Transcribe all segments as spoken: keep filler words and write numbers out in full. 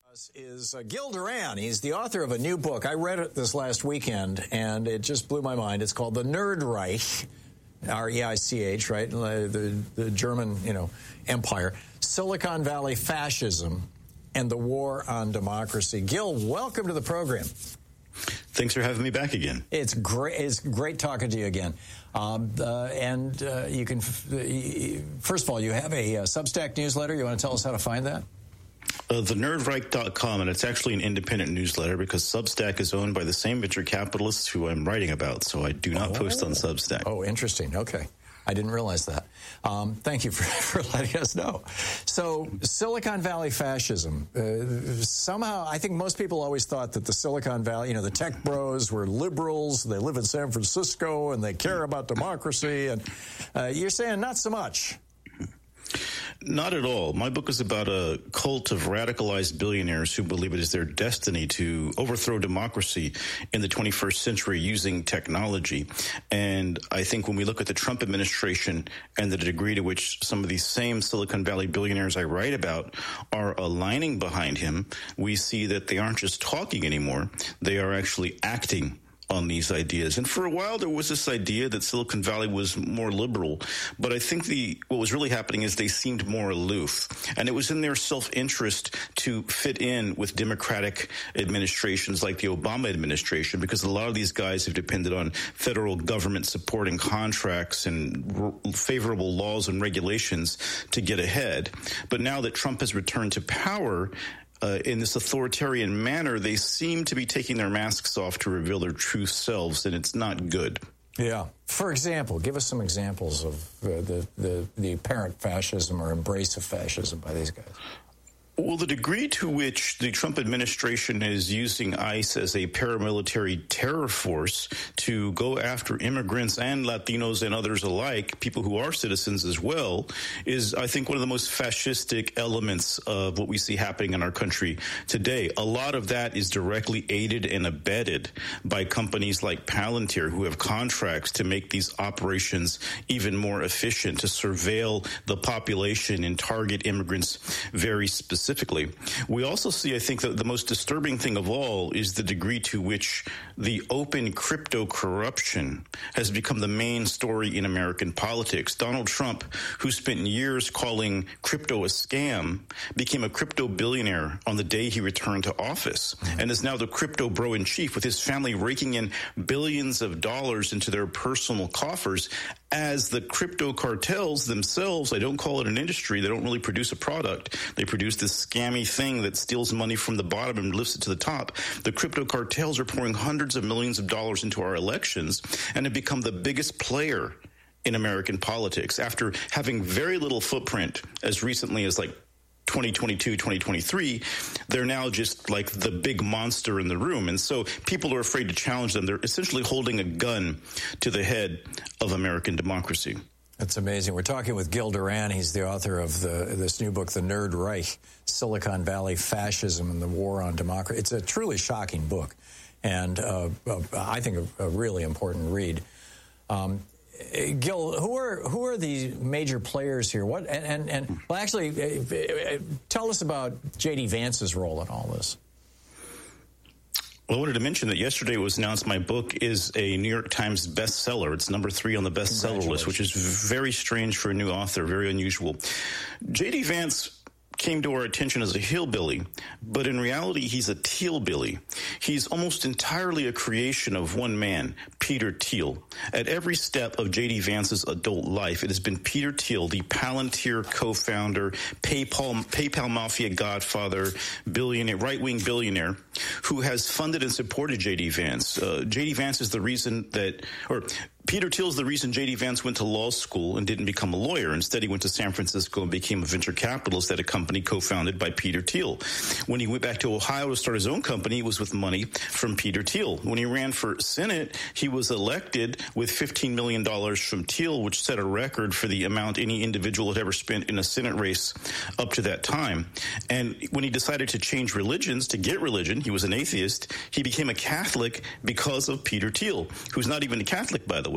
Is uh, Gil Duran. He's the author of a new book. I read it this last weekend, and it just blew my mind. It's called The Nerd Reich, R E I C H, right? The, the German, you know, empire. Silicon Valley Fascism and the War on Democracy. Gil, welcome to the program. Thanks for having me back again. It's great. It's great talking to you again. Um, uh, and uh, you can, first of all, you have a, a Substack newsletter. You want to tell us how to find that? Uh, the nerd reich dot com, and it's actually an independent newsletter because Substack is owned by the same venture capitalists who I'm writing about, so I do not oh. post on Substack. Oh, interesting. Okay. I didn't realize that. Um, thank you for, for letting us know. So, Silicon Valley fascism. Uh, somehow, I think most people always thought that the Silicon Valley, you know, the tech bros were liberals, they live in San Francisco, and they care about democracy. And uh, you're saying not so much. Not at all. My book is about a cult of radicalized billionaires who believe it is their destiny to overthrow democracy in the twenty-first century using technology. And I think when we look at the Trump administration and the degree to which some of these same Silicon Valley billionaires I write about are aligning behind him, we see that they aren't just talking anymore. They are actually acting on these ideas. And for a while, there was this idea that Silicon Valley was more liberal. But I think the what was really happening is they seemed more aloof. And it was in their self-interest to fit in with Democratic administrations like the Obama administration, because a lot of these guys have depended on federal government supporting contracts and r- favorable laws and regulations to get ahead. But now that Trump has returned to power, Uh, in this authoritarian manner, they seem to be taking their masks off to reveal their true selves, and it's not good. Yeah. For example, give us some examples of uh, the, the, the apparent fascism or embrace of fascism by these guys. Well, the degree to which the Trump administration is using ICE as a paramilitary terror force to go after immigrants and Latinos and others alike, people who are citizens as well, is, I think, one of the most fascistic elements of what we see happening in our country today. A lot of that is directly aided and abetted by companies like Palantir, who have contracts to make these operations even more efficient, to surveil the population and target immigrants very specifically. Specifically. We also see, I think, that the most disturbing thing of all is the degree to which the open crypto corruption has become the main story in American politics. Donald Trump, who spent years calling crypto a scam, became a crypto billionaire on the day he returned to office, and is now the crypto bro in chief, with his family raking in billions of dollars into their personal coffers, as the crypto cartels themselves, I don't call it an industry, they don't really produce a product, they produce this scammy thing that steals money from the bottom and lifts it to the top. The crypto cartels are pouring hundreds of millions of dollars into our elections and have become the biggest player in American politics after having very little footprint as recently as like twenty twenty-two, twenty twenty-three. They're now just like the big monster in the room. And so people are afraid to challenge them. They're essentially holding a gun to the head of American democracy. That's amazing. We're talking with Gil Duran. He's the author of the, this new book, The Nerd Reich, Silicon Valley Fascism and the War on Democracy. It's a truly shocking book, and uh, uh, I think a, a really important read. Um, Gil, who are who are the major players here? What and and, and well, actually, uh, tell us about J D Vance's role in all this. Well, I wanted to mention that yesterday it was announced my book is a New York Times bestseller. It's number three on the bestseller list, which is very strange for a new author, very unusual. J D Vance came to our attention as a hillbilly, but in reality, he's a tealbilly. He's almost entirely a creation of one man, Peter Thiel. At every step of J D Vance's adult life, it has been Peter Thiel, the Palantir co-founder, PayPal, PayPal mafia godfather, billionaire, right-wing billionaire, who has funded and supported J D Vance. Uh, J D Vance is the reason that, or Peter Thiel is the reason J D Vance went to law school and didn't become a lawyer. Instead, he went to San Francisco and became a venture capitalist at a company co-founded by Peter Thiel. When he went back to Ohio to start his own company, it was with money from Peter Thiel. When he ran for Senate, he was elected with fifteen million dollars from Thiel, which set a record for the amount any individual had ever spent in a Senate race up to that time. And when he decided to change religions, to get religion, he was an atheist, he became a Catholic because of Peter Thiel, who's not even a Catholic, by the way.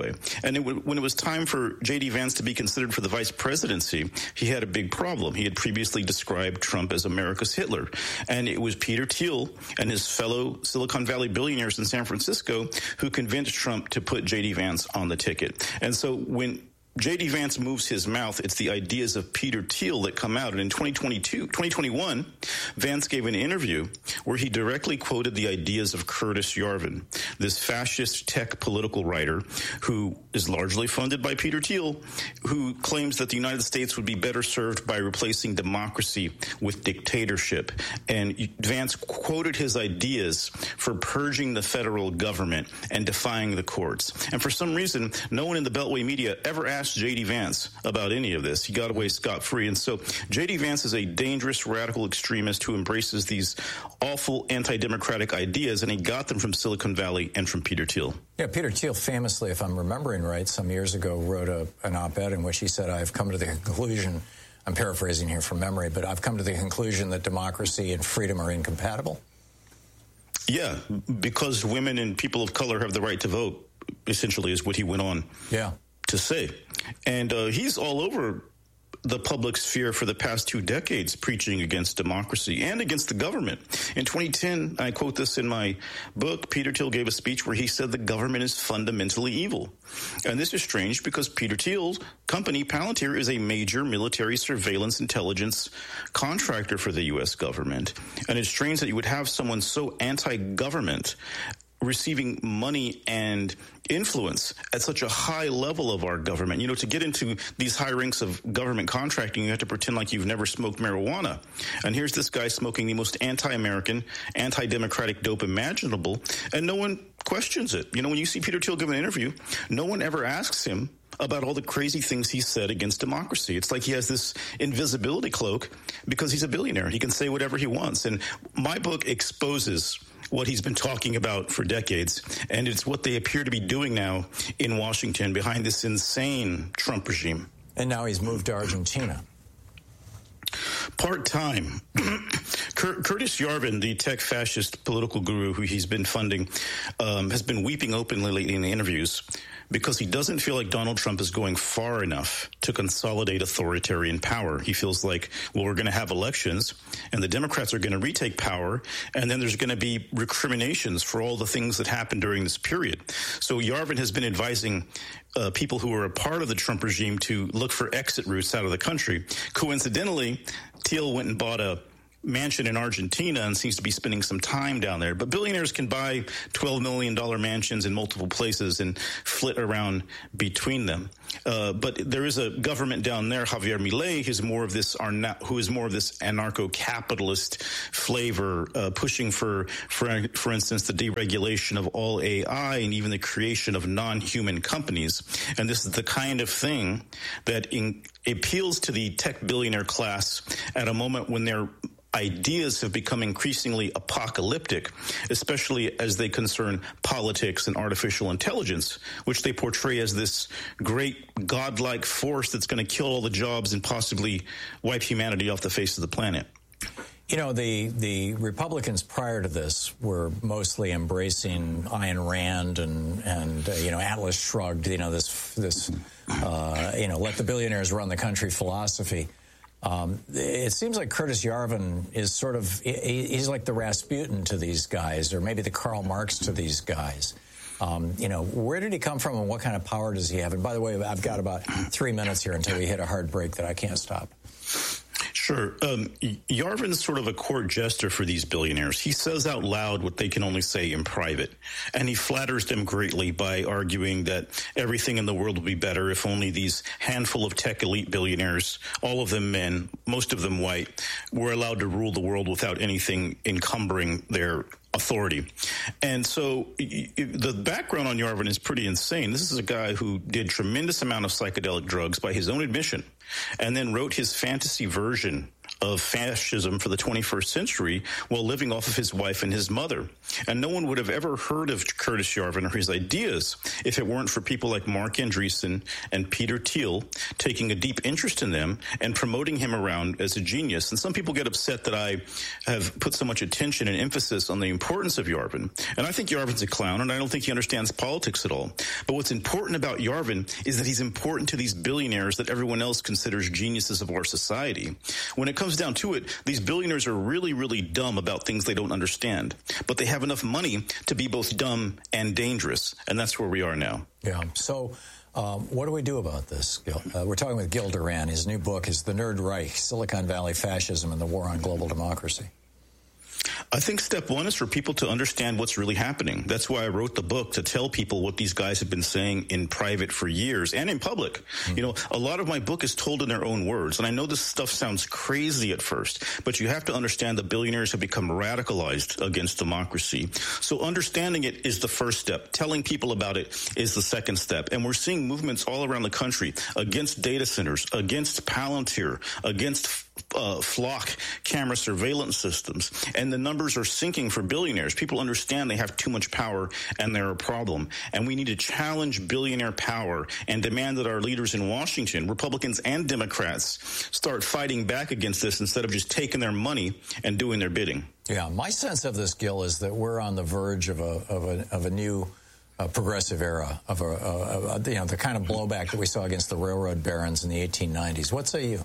way. And it w- when it was time for J D. Vance to be considered for the vice presidency, he had a big problem. He had previously described Trump as America's Hitler. And it was Peter Thiel and his fellow Silicon Valley billionaires in San Francisco who convinced Trump to put J D. Vance on the ticket. And so when J D. Vance moves his mouth, it's the ideas of Peter Thiel that come out. And in twenty twenty-two, twenty twenty-one, Vance gave an interview where he directly quoted the ideas of Curtis Yarvin, this fascist tech political writer who is largely funded by Peter Thiel, who claims that the United States would be better served by replacing democracy with dictatorship. And Vance quoted his ideas for purging the federal government and defying the courts. And for some reason, no one in the Beltway media ever asked J D. Vance about any of this. He got away scot-free. And so J D. Vance is a dangerous radical extremist who embraces these awful anti-democratic ideas, and he got them from Silicon Valley and from Peter Thiel. Yeah, Peter Thiel famously, if I'm remembering right, some years ago wrote a, an op-ed in which he said, I've come to the conclusion, I'm paraphrasing here from memory, but I've come to the conclusion that democracy and freedom are incompatible. Yeah, because women and people of color have the right to vote, essentially, is what he went on yeah. to say. And uh, he's all over the public sphere for the past two decades preaching against democracy and against the government. In twenty ten, I quote this in my book, Peter Thiel gave a speech where he said the government is fundamentally evil. And this is strange because Peter Thiel's company, Palantir, is a major military surveillance intelligence contractor for the U S government. And it's strange that you would have someone so anti-government receiving money and influence at such a high level of our government. You know, to get into these high ranks of government contracting, you have to pretend like you've never smoked marijuana. And here's this guy smoking the most anti-American, anti-democratic dope imaginable, and no one questions it. You know, when you see Peter Thiel give an interview, no one ever asks him about all the crazy things he said against democracy. It's like he has this invisibility cloak because he's a billionaire. He can say whatever he wants. And my book exposes what he's been talking about for decades, and it's what they appear to be doing now in Washington behind this insane Trump regime. And now he's moved to Argentina. Part-time. Cur- Curtis Yarvin, the tech fascist political guru who he's been funding, um, has been weeping openly lately in the interviews because he doesn't feel like Donald Trump is going far enough to consolidate authoritarian power. He feels like, well, we're going to have elections, and the Democrats are going to retake power, and then there's going to be recriminations for all the things that happened during this period. So Yarvin has been advising uh, people who are a part of the Trump regime to look for exit routes out of the country. Coincidentally, Thiel went and bought a mansion in Argentina and seems to be spending some time down there. But billionaires can buy twelve million dollars mansions in multiple places and flit around between them. Uh, but there is a government down there, Javier Milei, who's more of this who is more of this anarcho-capitalist flavor, uh, pushing for, for, for instance, the deregulation of all A I and even the creation of non-human companies. And this is the kind of thing that in, appeals to the tech billionaire class at a moment when they're ideas have become increasingly apocalyptic, especially as they concern politics and artificial intelligence, which they portray as this great godlike force that's going to kill all the jobs and possibly wipe humanity off the face of the planet. You know, the, the Republicans prior to this were mostly embracing Ayn Rand and, and uh, you know, Atlas Shrugged, you know, this, this uh, you know, let the billionaires run the country philosophy. Um, it seems like Curtis Yarvin is sort of, he's like the Rasputin to these guys, or maybe the Karl Marx to these guys. Um, you know, where did he come from and what kind of power does he have? And by the way, I've got about three minutes here until we hit a hard break that I can't stop. Sure. Um, Yarvin's sort of a court jester for these billionaires. He says out loud what they can only say in private, and he flatters them greatly by arguing that everything in the world will be better if only these handful of tech elite billionaires, all of them men, most of them white, were allowed to rule the world without anything encumbering their authority. And so the background on Yarvin is pretty insane. This is a guy who did tremendous amount of psychedelic drugs by his own admission, and then wrote his fantasy version of fascism for the twenty-first century while living off of his wife and his mother. And no one would have ever heard of Curtis Yarvin or his ideas if it weren't for people like Mark Andreessen and Peter Thiel taking a deep interest in them and promoting him around as a genius. And some people get upset that I have put so much attention and emphasis on the importance of Yarvin. And I think Yarvin's a clown, and I don't think he understands politics at all. But what's important about Yarvin is that he's important to these billionaires that everyone else considers geniuses of our society. When it comes down to it, these billionaires are really, really dumb about things they don't understand. But they have enough money to be both dumb and dangerous. And that's where we are now. Yeah. So um, what do we do about this, Gil? Uh, we're talking with Gil Duran. His new book is The Nerd Reich, Silicon Valley Fascism and the War on Global Democracy. I think step one is for people to understand what's really happening. That's why I wrote the book, to tell people what these guys have been saying in private for years and in public. Mm-hmm. You know, a lot of my book is told in their own words. And I know this stuff sounds crazy at first, but you have to understand the billionaires have become radicalized against democracy. So understanding it is the first step. Telling people about it is the second step. And we're seeing movements all around the country against data centers, against Palantir, against Uh, flock camera surveillance systems, and the numbers are sinking for billionaires. People understand they have too much power and they're a problem, and we need to challenge billionaire power and demand that our leaders in Washington, Republicans and Democrats, start fighting back against this instead of just taking their money and doing their bidding. Yeah, my sense of this, Gil, is that we're on the verge of a of a, of a new uh, progressive era of a, a, a you know the kind of blowback that we saw against the railroad barons in the eighteen nineties. What say you?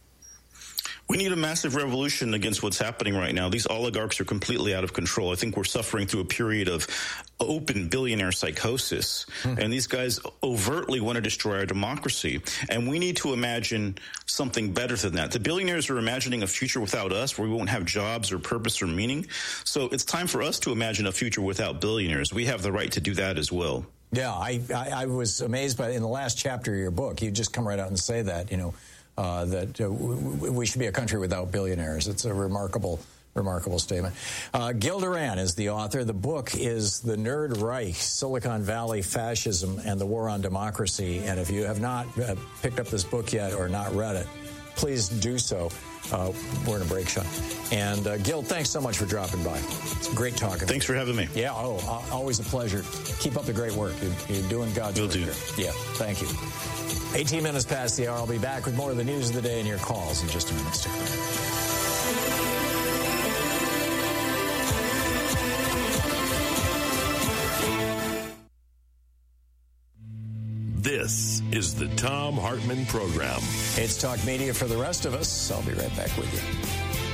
We need a massive revolution against what's happening right now. These oligarchs are completely out of control. I think we're suffering through a period of open billionaire psychosis. Hmm. And these guys overtly want to destroy our democracy. And we need to imagine something better than that. The billionaires are imagining a future without us where we won't have jobs or purpose or meaning. So it's time for us to imagine a future without billionaires. We have the right to do that as well. Yeah, I, I, I was amazed by in the last chapter of your book, you just come right out and say that, you know, Uh, that uh, we should be a country without billionaires. It's a remarkable, remarkable statement. Uh, Gil Duran is the author. The book is The Nerd Reich, Silicon Valley Fascism and the War on Democracy. And if you have not uh, picked up this book yet or not read it, please do so. Uh, we're in a break shot. And uh, Gil, thanks so much for dropping by. It's great talking. Thanks for having me. Yeah, oh, always a pleasure. Keep up the great work. You're, you're doing God's Will work do. here. Yeah, thank you. eighteen minutes past the hour. I'll be back with more of the news of the day and your calls in just a minute. Stick around. This is the Thom Hartmann Program. It's Talk Media for the rest of us. I'll be right back with you.